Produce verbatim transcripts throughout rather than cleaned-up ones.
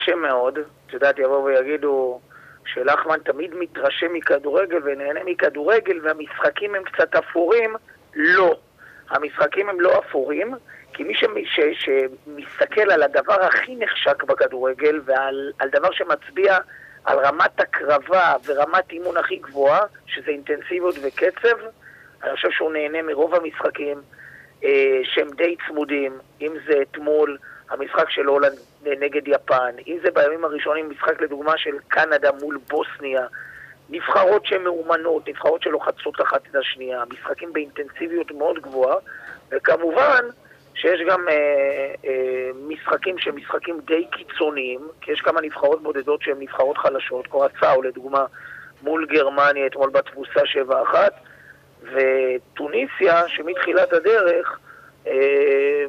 מאוד, את יודעת, יבואו ויגידו שלחמן תמיד מתרשם מכדורגל ונהנה מכדורגל והמשחקים הם קצת אפורים. לא. המשחקים הם לא אפורים, כי מי שמסתכל על הדבר הכי נחשק בכדורגל ועל על דבר שמצביע על רמת הקרבה ורמת אימון הכי גבוהה, שזה אינטנסיביות וקצב, אני חושב שהוא נהנה מרוב המשחקים אה, שהם די צמודים, אם זה אתמול המשחק של הולנד נגד יפן, אם זה בימים הראשונים משחק לדוגמה של קנדה מול בוסניה, נבחרות שהן מאומנות, נבחרות שלוחצות אחת את השנייה, משחקים באינטנסיביות מאוד גבוהה, וכמובן שיש גם אה, אה, משחקים שהם משחקים די קיצוניים, כי יש כמה נבחרות בודדות שהן נבחרות חלשות, קורצאו לדוגמה מול גרמניה אתמול בתבוסה שבע אחת, וטוניסיה שמתחילת הדרך אה,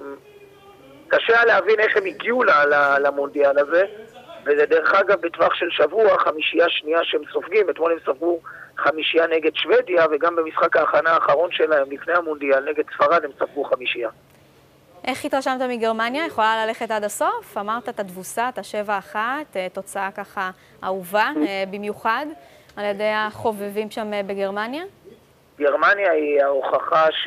קשה להבין איך הם הגיעו למונדיאל הזה, וזה דרך אגב בטווח של שבוע, חמישייה שנייה שהם סופגים, אתמול הם ספגו חמישייה נגד שוודיה, וגם במשחק ההכנה האחרון שלהם לפני המונדיאל נגד ספרד הם ספגו חמישייה. איך התרשמת מגרמניה? יכולה ללכת עד הסוף? אמרת את התבוסה, את השבע אחת, תוצאה ככה אהובה, במיוחד על ידי החובבים שם בגרמניה? גרמניה היא ההוכחה ש...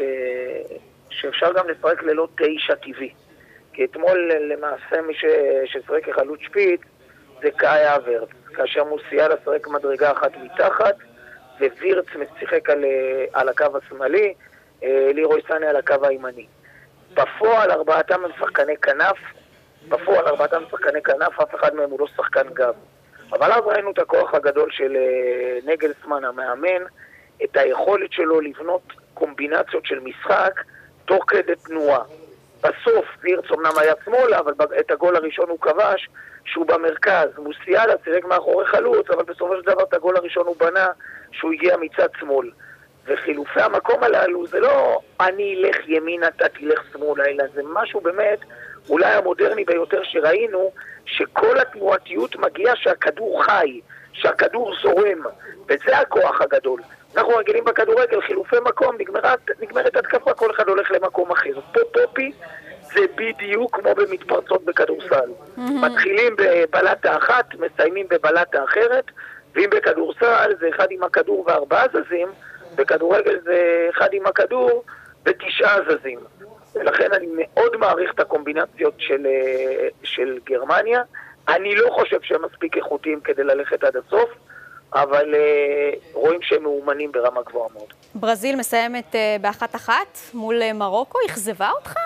שאפשר גם לפרק ללא תשע טבעי. כי אתמול למעשה מי ששרק החלוץ שפיץ זה קאי אברץ, כאשר מוסיאלה שרק מדרגה אחת מתחת, ווירץ משחק על, על הקו השמאלי, לירוי סאני על הקו הימני. בפועל ארבעתם הם שחקני כנף, בפועל ארבעתם שחקני כנף, אף אחד מהם הוא לא שחקן גב. אבל אז ראינו את הכוח הגדול של נגלסמן המאמן, את היכולת שלו לבנות קומבינציות של משחק תוך כדי תנועה. בסוף וירץ אמנם היה שמאלה, אבל את הגול הראשון הוא כבש שהוא במרכז. מוסיאלה שיחק מאחורי חלוץ, אבל בסופו של דבר את הגול הראשון הוא בנה שהוא הגיע מצד שמאל. וחילופי המקום הללו זה לא אני אלך ימינה, אתה תלך שמאלה, אלא זה משהו באמת אולי המודרני ביותר שראינו, שכל התנועתיות מגיעה שהכדור חי, שהכדור זורם, וזה הכוח הגדול. אנחנו רגילים בכדורגל, חילופי מקום, נגמרת, נגמרת התקפה, כל אחד הולך למקום אחר. פה פופי זה בדיוק כמו במתפרצות בכדורסל. Mm-hmm. מתחילים בבלטה אחת, מסיימים בבלטה אחרת, ואם בכדורסל זה אחד עם הכדור וארבעה זזים, בכדורגל זה אחד עם הכדור ותשעה זזים. ולכן אני מאוד מעריך את הקומבינציות של, של גרמניה. אני לא חושב שהם מספיק איכותיים כדי ללכת עד הסוף, אבל uh, רואים שהם מאומנים ברמה גבוהה מאוד. ברזיל מסיימת uh, באחת אחת מול מרוקו, אכזבה אותך?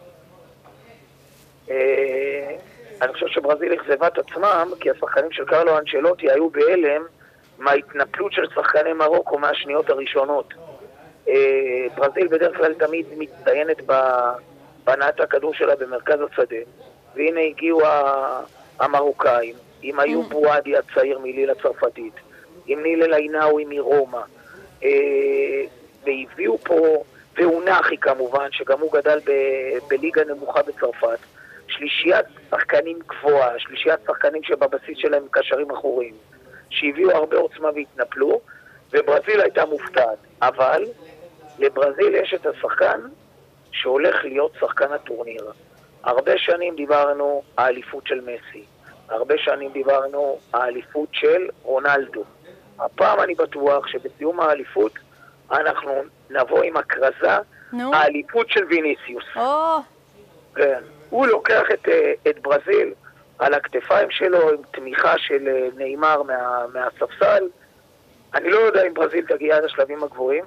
Uh, אני חושב שברזיל אכזבה את עצמם, כי השחקנים של קרלו אנצ'לוטי היו בהלם מההתנפלות של שחקני מרוקו מהשניות הראשונות. Uh, ברזיל בדרך כלל תמיד מצטיינת בהנעת הכדור שלה במרכז השדה, והנה הגיעו המרוקאים, עם איוב בועדי הצעיר מליל הצרפתית, עם ניל אל-עינאווי מרומא, אה, והביאו פה, ואונחי כמובן, שגם הוא גדל ב- בליגה נמוכה בצרפת, שלישיית שחקנים גבוהה, שלישיית שחקנים שבבסיס שלהם קשרים אחוריים, שהביאו הרבה עוצמה והתנפלו, וברזיל הייתה מופתעת. אבל לברזיל יש את השחקן שהולך להיות שחקן הטורניר. הרבה שנים דיברנו על האליפות של מסי, הרבה שנים דיברנו על האליפות של רונלדו. הפעם אני בטוח שבסיום האליפות אנחנו נבוא עם הכרזה, no. האליפות של ויניסיוס. Oh. כן. הוא לוקח את, את ברזיל על הכתפיים שלו עם תמיכה של ניימר מה, מהספסל. אני לא יודע אם ברזיל תגיע עד השלבים הגבוהים.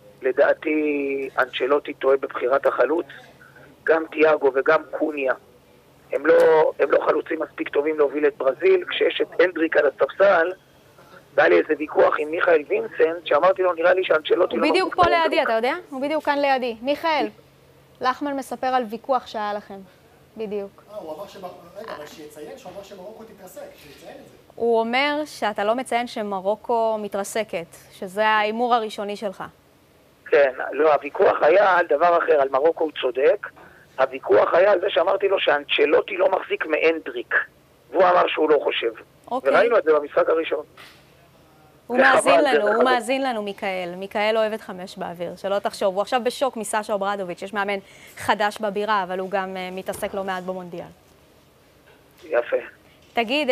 לדעתי אנצ'לוטי טועה בבחירת החלוץ. גם תיאגו וגם קוניה. הם לא, הם לא חלוצים מספיק טובים להוביל את ברזיל. כשיש את הנדריק על הספסל, בא לי איזה ויכוח עם מיכאל וינסנט, שאמרתי לו, נראה לי שאנצ'לוטי לא... הוא בדיוק פה לידי, אתה יודע? הוא בדיוק כאן לידי. מיכאל, לחמן מספר על ויכוח שהיה לכם. בדיוק. אה, הוא אמר ש... רגע, אבל שיציין שהוא אמר שמרוקו תתרסק, שיציין את זה. הוא אומר שאתה לא מציין שמרוקו מתרסקת, שזה האימור הראשוני שלך. כן, לא, הוויכוח היה על דבר אחר, על מרוקו הוא צודק. הוויכוח היה על זה שאמרתי לו שאנצ'לוטי לא מחזיק מהנדריק. והוא אמר שהוא לא חושב. אוקיי. וראינו את זה במשחק הראשון. הוא מאזין לנו, הוא מאזין לנו, מיכאל. מיכאל אוהבת חמש באוויר, שלא תחשוב. הוא עכשיו בשוק מסשה אוברדוביץ', יש מאמן חדש בבירה, אבל הוא גם מתעסק לא מעט במונדיאל. יפה. תגיד,